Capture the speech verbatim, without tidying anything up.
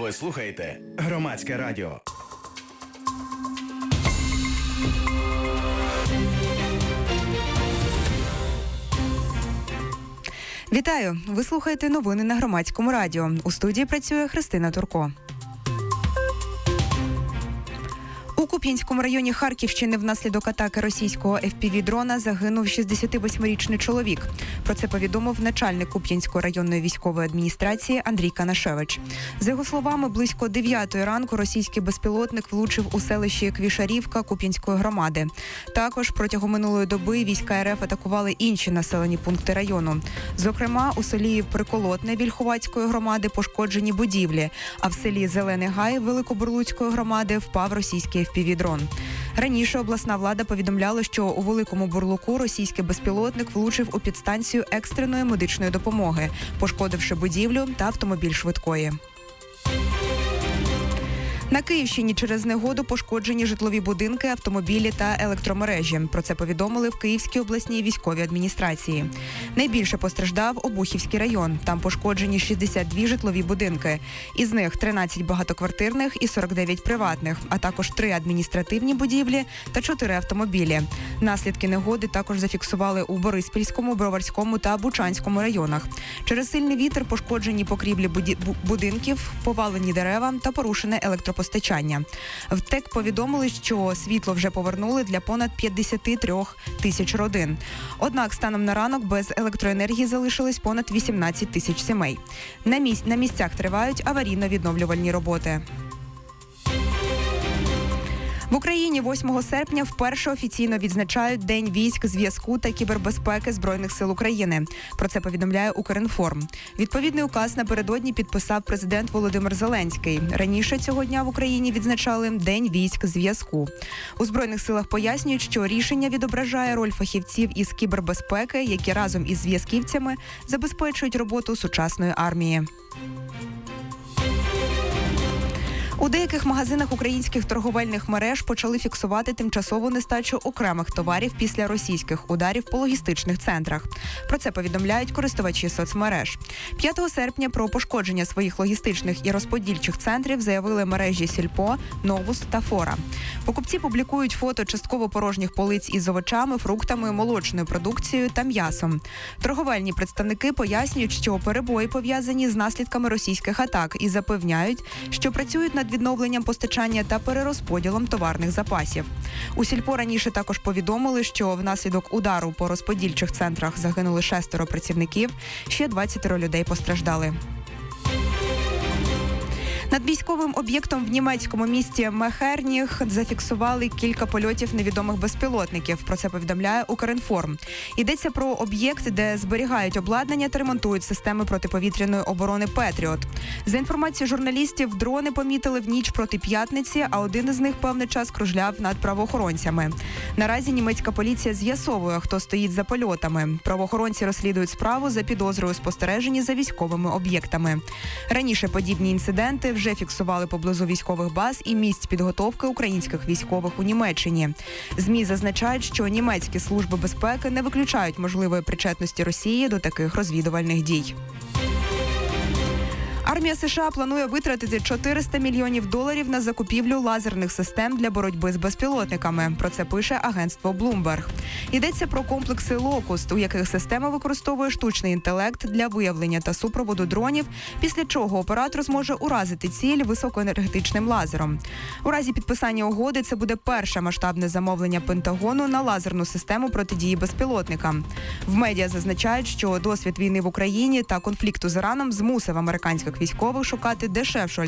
Ви слухаєте Громадське радіо. Вітаю! Ви слухаєте новини на Громадському радіо. У студії працює Христина Турко. У Куп'янському районі Харківщини внаслідок атаки російського еф пі ві-дрона загинув шістдесятивосьмирічний чоловік. Про це повідомив начальник Куп'янської районної військової адміністрації Андрій Канашевич. За його словами, близько дев'ятої ранку російський безпілотник влучив у селищі Квішарівка Куп'янської громади. Також протягом минулої доби війська ер еф атакували інші населені пункти району. Зокрема, у селі Приколотне Вільховацької громади пошкоджені будівлі, а в селі Зелений Гай Великобурлуцької громади впав російський еф пі ві-дрон. Раніше обласна влада повідомляла, що у Великому Бурлуку російський безпілотник влучив у підстанцію екстреної медичної допомоги, пошкодивши будівлю та автомобіль швидкої. На Київщині через негоду пошкоджені житлові будинки, автомобілі та електромережі. Про це повідомили в Київській обласній військовій адміністрації. Найбільше постраждав Обухівський район. Там пошкоджені шістдесят два житлові будинки. Із них тринадцять багатоквартирних і сорок дев'ять приватних, а також три адміністративні будівлі та чотири автомобілі. Наслідки негоди також зафіксували у Бориспільському, Броварському та Бучанському районах. Через сильний вітер пошкоджені покрівлі буді... будинків, повалені дерева та порушене електропостачання. Постачання. В ТЕК повідомили, що світло вже повернули для понад п'ятдесят три тисяч родин. Однак станом на ранок без електроенергії залишились понад вісімнадцять тисяч сімей. На, місць, на місцях тривають аварійно-відновлювальні роботи. В Україні восьмого серпня вперше офіційно відзначають День військ, зв'язку та кібербезпеки Збройних сил України. Про це повідомляє Укрінформ. Відповідний указ напередодні підписав президент Володимир Зеленський. Раніше цього дня в Україні відзначали День військ, зв'язку. У Збройних силах пояснюють, що рішення відображає роль фахівців із кібербезпеки, які разом із зв'язківцями забезпечують роботу сучасної армії. У деяких магазинах українських торговельних мереж почали фіксувати тимчасову нестачу окремих товарів після російських ударів по логістичних центрах. Про це повідомляють користувачі соцмереж. п'ятого серпня про пошкодження своїх логістичних і розподільчих центрів заявили мережі Сільпо, Новус та Фора. Покупці публікують фото частково порожніх полиць із овочами, фруктами, молочною продукцією та м'ясом. Торговельні представники пояснюють, що перебої пов'язані з наслідками російських атак і запевняють, що працюють над відновленням постачання та перерозподілом товарних запасів. У Сільпо раніше також повідомили, що внаслідок удару по розподільчих центрах загинули шестеро працівників, ще двадцять людей постраждали. Над військовим об'єктом в німецькому місті Мехерніх зафіксували кілька польотів невідомих безпілотників. Про це повідомляє Укрінформ. Йдеться про об'єкт, де зберігають обладнання та ремонтують системи протиповітряної оборони «Петріот». За інформацією журналістів, дрони помітили в ніч проти п'ятниці, а один із них певний час кружляв над правоохоронцями. Наразі німецька поліція з'ясовує, хто стоїть за польотами. Правоохоронці розслідують справу за підозрою спостереження за військовими об'єктами. Раніше подібні інциденти вже фіксували поблизу військових баз і місць підготовки українських військових у Німеччині. ЗМІ зазначають, що німецькі служби безпеки не виключають можливої причетності Росії до таких розвідувальних дій. Армія США планує витратити чотириста мільйонів доларів на закупівлю лазерних систем для боротьби з безпілотниками. Про це пише агентство Bloomberg. Йдеться про комплекси «Локуст», у яких система використовує штучний інтелект для виявлення та супроводу дронів, після чого оператор зможе уразити ціль високоенергетичним лазером. У разі підписання угоди це буде перше масштабне замовлення Пентагону на лазерну систему протидії безпілотникам. В медіа зазначають, що досвід війни в Україні та конфлікту з Іраном змусив американських військових шукати дешевшу